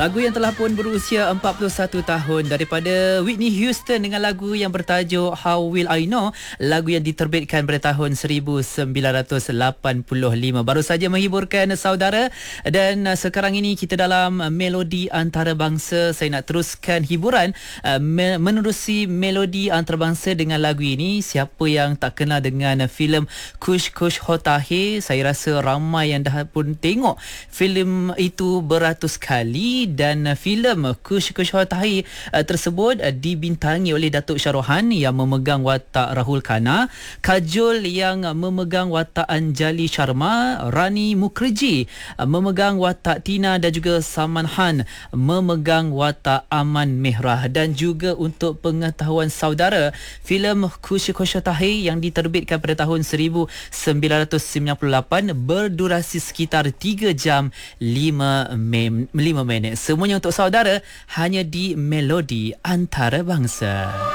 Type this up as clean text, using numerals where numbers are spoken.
Lagu yang telah pun berusia 41 tahun daripada Whitney Houston dengan lagu yang bertajuk How Will I Know, lagu yang diterbitkan pada tahun 1985. Baru saja menghiburkan saudara, dan sekarang ini kita dalam melodi antarabangsa. Saya nak teruskan hiburan menerusi melodi antarabangsa dengan lagu ini. Siapa yang tak kenal dengan filem Kush Kush Hotahe? Saya rasa ramai yang dah pun tengok filem itu beratus kali, dan filem Kush Kush Hotahe tersebut dibintangi oleh Datuk Sharohan yang memegang watak Rahul Khanna, Kajol yang memegang watak Anjali Sharma, Rani Mukherjee memegang watak Tina, dan juga Salman Khan memegang watak Aman Mehrah. Dan juga untuk pengetahuan saudara, filem Kush Kush Hotahe yang diterbitkan pada tahun 1998 berdurasi sekitar 3 jam 5 minit. Semuanya untuk saudara hanya di Melodi Antarabangsa.